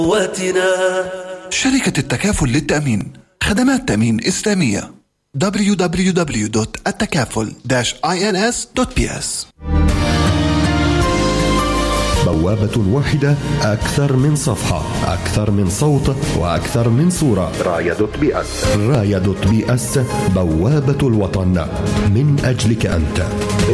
شركة التكافل للتأمين، خدمات تأمين إسلامية. www.التكافل-ins.ps. بوابة واحدة، أكثر من صفحة، أكثر من صوت، وأكثر من صورة. راية.بي اس، بوابة الوطن، من أجلك أنت.